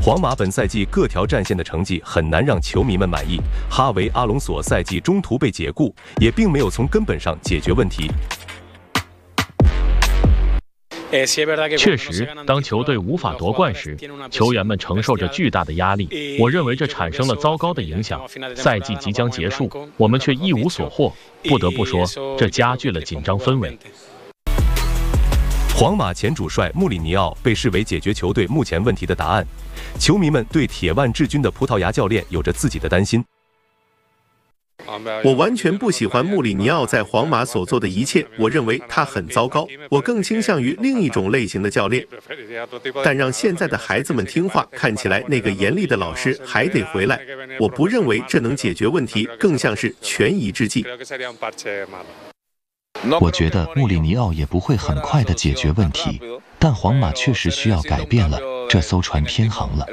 皇马本赛季各条战线的成绩很难让球迷们满意，哈维·阿隆索赛季中途被解雇，也并没有从根本上解决问题。 确实，当球队无法夺冠时，球员们承受着巨大的压力。我认为这产生了糟糕的影响。赛季即将结束，我们却一无所获。不得不说，这加剧了紧张氛围。 皇马前主帅穆里尼奥被视为解决球队目前问题的答案。球迷们对铁腕治军的葡萄牙教练有着自己的担心。 我完全不喜欢穆里尼奥在皇马所做的一切，我认为他很糟糕。我更倾向于另一种类型的教练。但让现在的孩子们听话，看起来那个严厉的老师还得回来。我不认为这能解决问题，更像是权宜之计。 我觉得穆里尼奥也不会很快的解决问题，但皇马确实需要改变了，这艘船偏航了。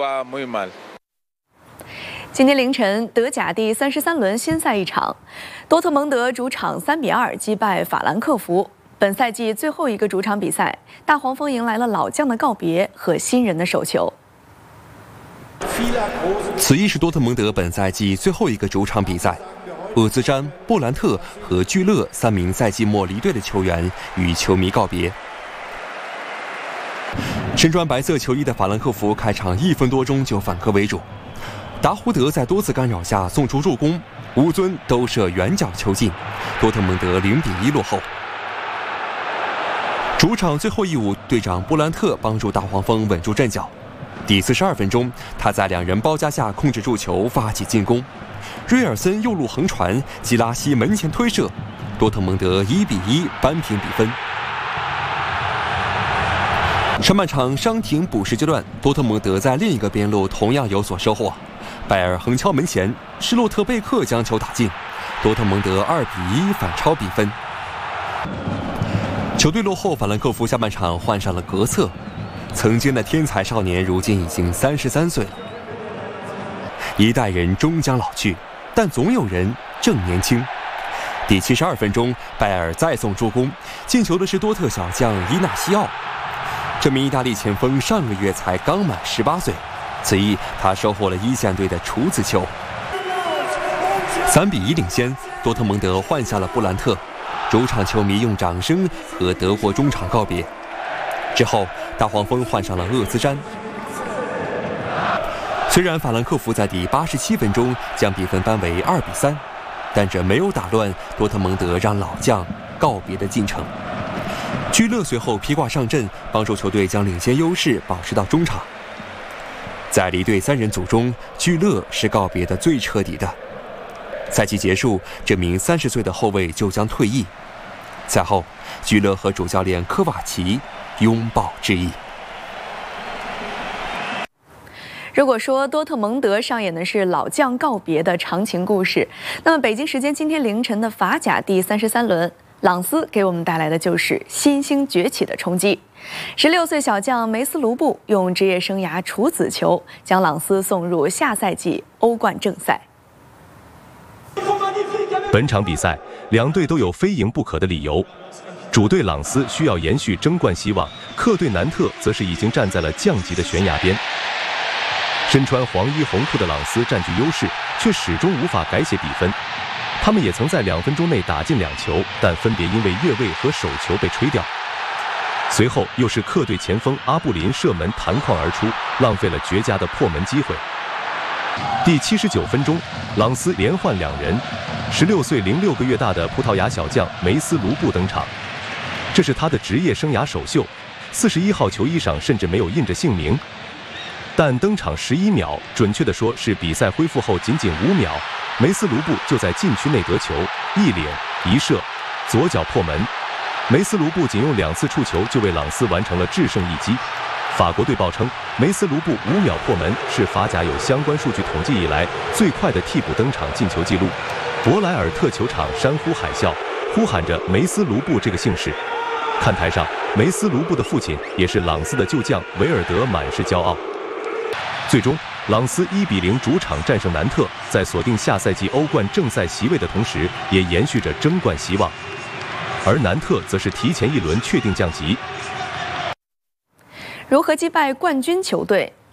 今天凌晨，德甲第33轮新赛一场，多特蒙德主场3-2击败法兰克福。本赛季最后一个主场比赛，大黄蜂迎来了老将的告别和新人的手球。 此役是多特蒙德本赛季最后一个主场比赛，厄兹詹、布兰特和居勒3名赛季末离队的球员与球迷告别。身穿白色球衣的法兰克福开场1分多钟就反客为主。达胡德在多次干扰下送出助攻，乌尊都射远角球进，多特蒙德0-1落后。主场最后一舞，队长布兰特帮助大黄蜂稳住阵脚。第42分钟，他在2人包夹下控制住球，发起进攻。瑞尔森右路横传，基拉西门前推射，多特蒙德1-1扳平比分。上半场伤停补时阶段，多特蒙德在另一个边路同样有所收获。拜尔横敲门前，施洛特贝克将球打进，多特蒙德2-1反超比分。球队落后，法兰克福下半场换上了格策，曾经的天才少年如今已经33岁了。一代人终将老去，但总有人正年轻。第72分钟，拜尔再送助攻，进球的是多特小将伊纳西奥。这名意大利前锋上个月才刚满18岁。此役，他收获了一线队的处子球。3-1领先，多特蒙德换下了布兰特，主场球迷用掌声和德国中场告别。之后，大黄蜂换上了厄兹詹。虽然法兰克福在第87分钟将比分扳为2-3，但这没有打乱多特蒙德让老将告别的进程。居勒随后披挂上阵，帮助球队将领先优势保持到中场。在离队3人组中，居勒是告别的最彻底的。赛季结束，这名30岁的后卫就将退役。赛后，居勒和主教练科瓦奇拥抱致意。 如果说多特蒙德上演的是老将告别的长情故事，那么北京时间今天凌晨的法甲第33轮，朗斯给我们带来的就是新星崛起的冲击。16岁小将梅斯卢布用职业生涯处子球将朗斯送入下赛季欧冠正赛。 本场比赛，两队都有非赢不可的理由。主队朗斯需要延续争冠希望，客队南特则是已经站在了降级的悬崖边。身穿黄衣红裤的朗斯占据优势，却始终无法改写比分。他们也曾在2分钟内打进2球，但分别因为越位和手球被吹掉。随后又是客队前锋阿布林射门弹框而出，浪费了绝佳的破门机会。第79分钟，朗斯连换2人，16岁06个月大的葡萄牙小将梅斯卢布登场，这是他的职业生涯首秀，41号球衣上甚至没有印着姓名。但登场11秒，准确地说是比赛恢复后仅仅5秒，梅斯卢布就在禁区内得球，一领一射，左脚破门。梅斯卢布仅用2次触球就为朗斯完成了制胜一击。法国队报称，梅斯卢布5秒破门是法甲有相关数据统计以来最快的替补登场进球记录。博莱尔特球场山呼海啸，呼喊着梅斯卢布这个姓氏。看台上，梅斯卢布的父亲也是朗斯的旧将维尔德满是骄傲。最终，朗斯1-0主场战胜南特，在锁定下赛季欧冠正赛席位的同时，也延续着争冠希望。而南特则是提前1轮确定降级。 如何击败冠军球队？